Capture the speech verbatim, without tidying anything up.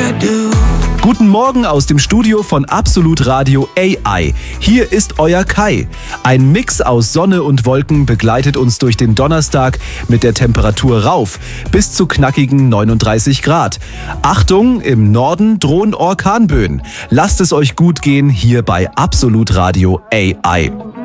Guten Morgen aus dem Studio von Absolut Radio A I. Hier ist euer Kai. Ein Mix aus Sonne und Wolken begleitet uns durch den Donnerstag mit der Temperatur rauf bis zu knackigen neununddreißig Grad. Achtung, im Norden drohen Orkanböen. Lasst es euch gut gehen hier bei Absolut Radio A I.